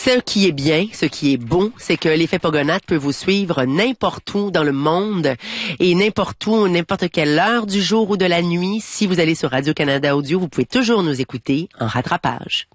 Ce qui est bien, ce qui est bon, c'est que l'effet Pogonade peut vous suivre n'importe où dans le monde et n'importe où, n'importe quelle heure du jour ou de la nuit. Si vous allez sur Radio-Canada Audio, vous pouvez toujours nous écouter en rattrapage.